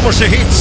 zomerse hits.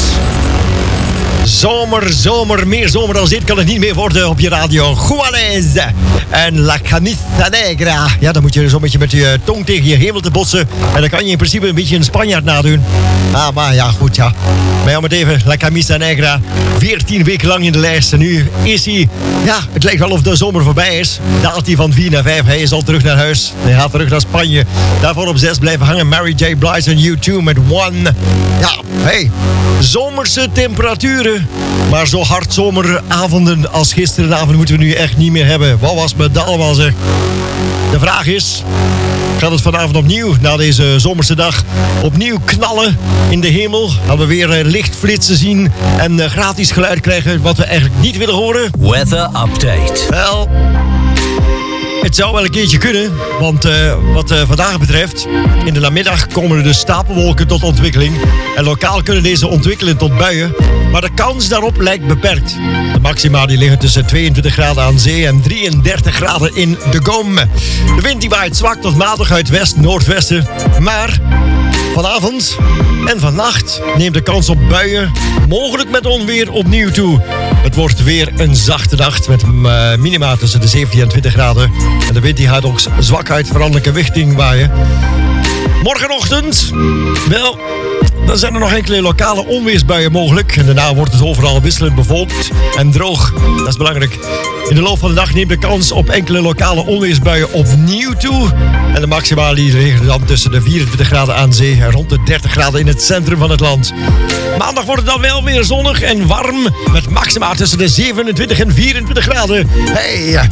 Zomer, meer zomer dan dit kan het niet meer worden op je radio. Juanes en La Camisa Negra. Ja, dan moet je zo'n beetje met je tong tegen je hemel te botsen. En dan kan je in principe een beetje een Spanjaard nadoen. Maar ja, goed, ja. Maar ja, met even La Camisa Negra. 14 weken lang in de lijst. En nu is hij... Ja, het lijkt wel of de zomer voorbij is. Daalt hij van 4 naar 5. Hij is al terug naar huis. Hij gaat terug naar Spanje. Daarvoor op 6 blijven hangen Mary J. Blige en U2 met One. Ja, hey, zomerse temperaturen. Maar zo hard zomeravonden als gisteravond moeten we nu echt niet meer hebben. Wat was me dat allemaal, zeg. De vraag is... Gaat het vanavond opnieuw, na deze zomerse dag, opnieuw knallen in de hemel? Gaan we weer lichtflitsen zien en gratis geluid krijgen wat we eigenlijk niet willen horen? Weather Update. Wel, het zou wel een keertje kunnen, want wat vandaag betreft, in de namiddag komen er dus stapelwolken tot ontwikkeling. En lokaal kunnen deze ontwikkelen tot buien, maar de kans daarop lijkt beperkt. De maxima die liggen tussen 22 graden aan zee en 33 graden in de Gom. De wind die waait zwak tot matig uit west-noordwesten, maar vanavond en vannacht neemt de kans op buien, mogelijk met onweer, opnieuw toe. Het wordt weer een zachte nacht met minima tussen de 17 en 20 graden. En de wind die gaat ook zwak uit veranderlijke richting waaien. Morgenochtend, wel, dan zijn er nog enkele lokale onweersbuien mogelijk. En daarna wordt het overal wisselend bevolkt en droog. Dat is belangrijk. In de loop van de dag neemt de kans op enkele lokale onweersbuien opnieuw toe. En de maxima liggen dan tussen de 24 graden aan zee en rond de 30 graden in het centrum van het land. Maandag wordt het dan wel weer zonnig en warm. Met maxima tussen de 27 en 24 graden. Hey,